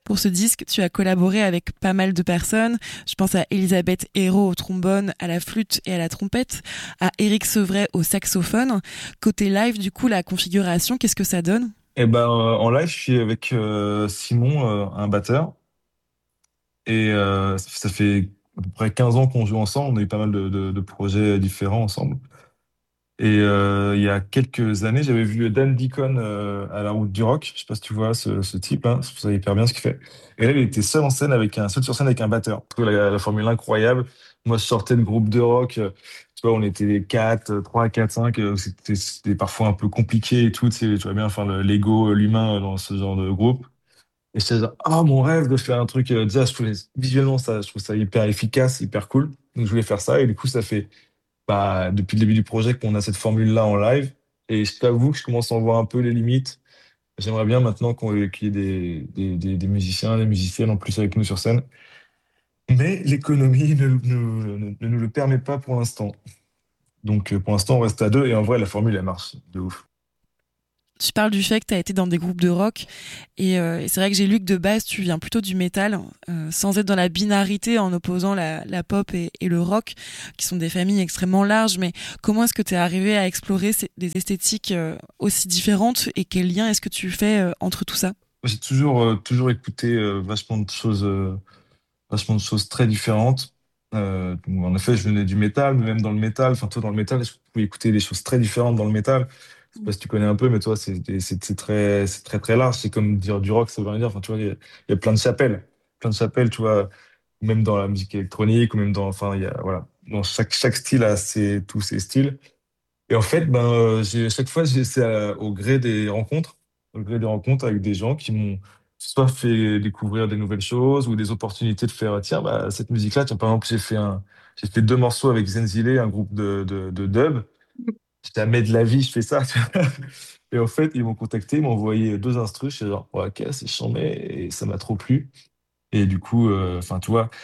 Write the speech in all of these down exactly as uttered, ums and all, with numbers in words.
Pour ce disque, tu as collaboré avec pas mal de personnes. Je pense à Elisabeth Hérault au trombone, à la flûte et à la trompette, à Éric Sevray au saxophone. Côté live, du coup, la configuration, qu'est-ce que ça donne? Et ben, euh, en live, je suis avec euh, Simon, euh, un batteur. Et euh, ça ça fait à peu près quinze ans qu'on joue ensemble. On a eu pas mal de, de- de projets différents ensemble. Et euh, il y a quelques années, j'avais vu Dan Deacon euh, à la Route du Rock. Je sais pas si tu vois ce, ce type, hein. Je trouve ça hyper bien ce qu'il fait. Et là, il était seul en scène avec un seul sur scène avec un batteur. Je trouve la, la formule incroyable. Moi, je sortais de groupe de rock. euh, Tu vois, on était quatre, trois, quatre, cinq. euh, C'était c'était parfois un peu compliqué et tout. Tu sais, tu vois bien, enfin, le- l'ego, l'humain dans ce genre de groupe. Et j'étais genre, ah, mon rêve de faire un truc. euh, déjà, je trouvais visuellement ça, je trouve ça hyper efficace, hyper cool. Donc, je voulais faire ça. Et du coup, ça fait bah, depuis le début du projet qu'on a cette formule-là en live. Et je t'avoue que je commence à en voir un peu les limites. J'aimerais bien maintenant qu'on, qu'il y ait des, des, des, des musiciens, des musiciennes en plus avec nous sur scène. Mais l'économie ne, ne, ne, ne nous le permet pas pour l'instant. Donc euh, pour l'instant, on reste à deux. Et en vrai, la formule, elle marche de ouf. Tu parles du fait que tu as été dans des groupes de rock et, euh, et c'est vrai que j'ai lu que de base tu viens plutôt du métal, euh, sans être dans la binarité en opposant la, la pop et, et le rock, qui sont des familles extrêmement larges. Mais comment est-ce que tu es arrivé à explorer ces- des esthétiques euh, aussi différentes et quel lien est-ce que tu fais euh, entre tout ça? J'ai toujours, euh, toujours écouté euh, vachement de choses, euh, vachement de choses très différentes. Euh, donc, en effet, je venais du métal, mais même dans le métal, enfin, toi, dans le métal, je pouvais écouter des choses très différentes dans le métal. Je sais pas si tu connais un peu, mais toi, c'est c'est c'est très, c'est très, très large. C'est comme dire du rock, ça veut rien dire. Enfin, tu vois, il y, a il y a plein de chapelles. Plein de chapelles, tu vois, même dans la musique électronique, ou même dans, enfin, il y a, voilà. Dans chaque, chaque style a ses, tous ses styles. Et en fait, ben, euh, j'ai, à chaque fois, j'ai- c'est à- au gré des rencontres, au gré des rencontres avec des gens qui m'ont soit fait découvrir des nouvelles choses ou des opportunités de faire, tiens, bah, cette musique-là, tiens, par exemple, j'ai fait un, j'ai fait deux morceaux avec Zenzile, un groupe de, de, de dub. Jamais de la vie, je fais ça, tu vois. Et en fait, ils m'ont contacté, ils m'ont envoyé deux instrus, je suis genre, ouais, ok, c'est chambé, et ça m'a trop plu. Et du coup, euh, enfin, tu vois,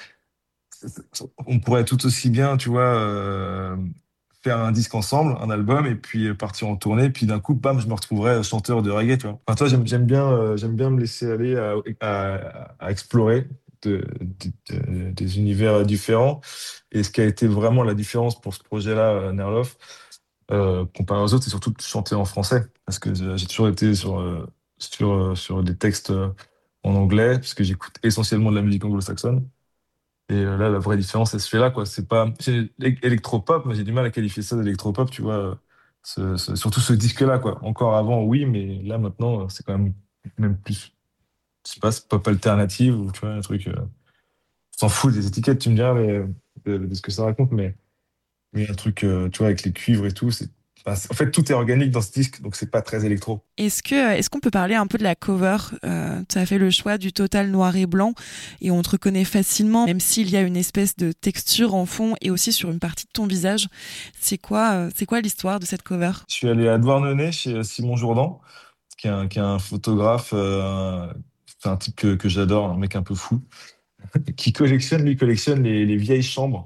on pourrait tout aussi bien, tu vois, euh, faire un disque ensemble, un album, et puis euh, partir en tournée, puis d'un coup, bam, je me retrouverais chanteur de reggae, tu vois. Enfin, toi, j'aime, j'aime bien, euh, j'aime bien me laisser aller à, à- à explorer de- de- de- des univers différents. Et ce qui a été vraiment la différence pour ce projet-là, euh, Nerlof, euh, comparé aux autres, c'est surtout de chanter en français, parce que euh, j'ai toujours été sur, euh, sur, euh, sur des textes euh, en anglais, parce que j'écoute essentiellement de la musique anglo-saxonne. Et euh, là, la vraie différence, elle se fait là, quoi. C'est pas c'est é- électropop, mais j'ai du mal à qualifier ça d'électropop, tu vois. euh, Ce, ce- surtout ce disque-là, quoi. Encore avant, oui, mais là, maintenant, euh, c'est quand même, même plus, je sais pas, c'est pop alternative ou tu vois, un truc. Euh, on s'en fout des étiquettes, tu me diras, mais, euh, de, de ce que ça raconte, mais, mais un truc, euh, tu vois, avec les cuivres et tout, c'est, enfin, c'est- en fait, tout est organique dans ce disque, donc c'est pas très électro. Est-ce que est-ce qu'on peut parler un peu de la cover? Euh, tu as fait le choix du total noir et blanc et on te reconnaît facilement, même s'il y a une espèce de texture en fond et aussi sur une partie de ton visage. C'est quoi, euh, c'est quoi l'histoire de cette cover? Je suis allé à Douarnenez chez euh, Simon Jourdan, qui est un, qui est un photographe, euh, c'est un type que, que j'adore, un mec un peu fou qui collectionne, lui, collectionne les, les vieilles chambres.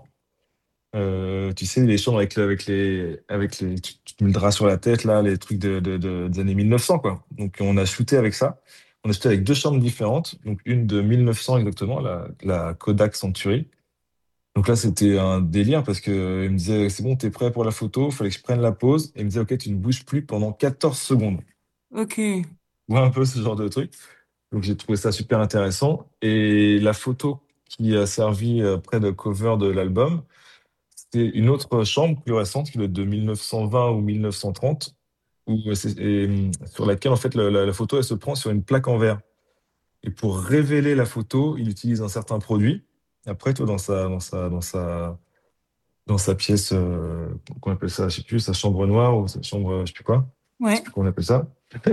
Euh, tu sais, les chambres avec, le- avec les, avec les, tu, tu te mets le drap sur la tête, là, les trucs de, de, de- des années mille neuf cents, quoi. Donc, on a shooté avec ça. On a shooté avec deux chambres différentes. Donc, une de mille neuf cents exactement, la, la Kodak Century. Donc là, c'était un délire parce que euh, il me disait, c'est bon, t'es prêt pour la photo, il fallait que je prenne la pause. Et il me disait, ok, tu ne bouges plus pendant quatorze secondes. Ok. Tu vois un peu ce genre de truc. Donc, j'ai trouvé ça super intéressant. Et la photo qui a servi euh, près de cover de l'album, c'était une autre chambre plus récente, qui doit être de mille neuf cent vingt ou mille neuf cent trente, où c'est- et, hum, sur laquelle en fait la, la- la photo elle se prend sur une plaque en verre. Et pour révéler la photo, il utilise un certain produit. Après, toi, dans sa, dans sa, dans sa, dans sa pièce, euh, qu'on appelle ça, je sais plus, sa chambre noire ou sa chambre, je sais plus quoi, je sais Ouais. plus comment on appelle ça.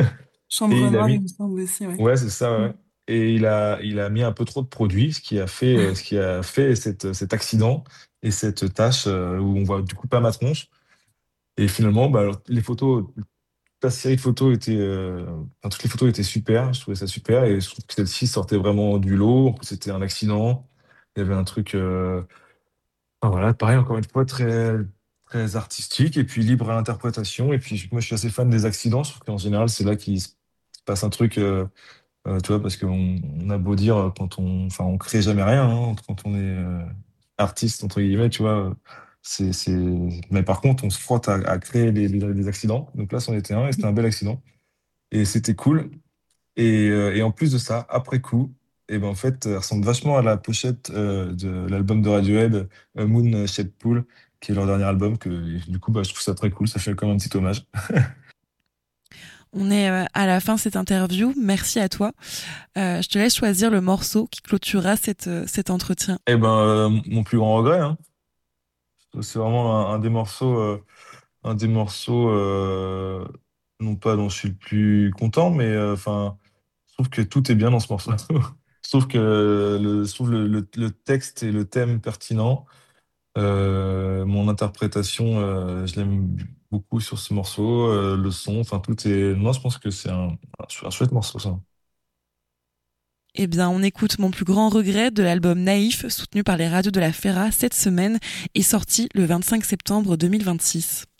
Et Chambre il a noire, il mis, me semble aussi, ouais. ouais, c'est ça, Mm. ouais. Et il a, il a mis un peu trop de produits, ce qui a fait, euh, ce qui a fait cette, cet accident et cette tâche euh, où on voit du coup pas ma tronche. Et finalement, bah, alors, les photos, ta série de photos était, euh, enfin, toutes les photos étaient super. Je trouvais ça super et je trouve que celle-ci sortait vraiment du lot. En plus, c'était un accident. Il y avait un truc, euh, enfin, voilà, pareil, encore une fois, très, très artistique et puis libre à l'interprétation. Et puis, moi, je suis assez fan des accidents. Je trouve qu'en général, c'est là qu'il se passe un truc, euh, Euh, tu vois, parce qu'on on a beau dire, euh, quand on, enfin, on crée jamais rien, hein, quand on est euh, artiste, entre guillemets, tu vois. C'est, c'est... Mais par contre, on se frotte à, à créer des, des, des accidents. Donc là, c'en était un, et c'était un bel accident. Et c'était cool. Et, euh, et en plus de ça, après coup, et ben en fait, elle ressemble vachement à la pochette euh, de l'album de Radiohead, euh, Moon Shaped Pool, qui est leur dernier album, que du coup, bah, je trouve ça très cool. Ça fait comme un petit hommage. On est euh, à la fin de cette interview. Merci à toi. Euh, je te laisse choisir le morceau qui clôturera cette, euh, cet entretien. Et ben, euh, mon plus grand regret, hein, c'est vraiment un, un des morceaux, euh, un des morceaux, euh, non pas dont je suis le plus content, mais euh, enfin, je trouve que tout est bien dans ce morceau. Je trouve que le, je trouve le, le, le texte et le thème pertinent. Euh, mon interprétation, euh, je l'aime beaucoup sur ce morceau. Euh, le son, enfin tout est. Moi, je pense que c'est un, un chou- un chouette morceau, ça. Eh bien, on écoute Mon plus grand regret de l'album Naïf, soutenu par les radios de la Ferra cette semaine et sorti le vingt-cinq septembre deux mille vingt-six.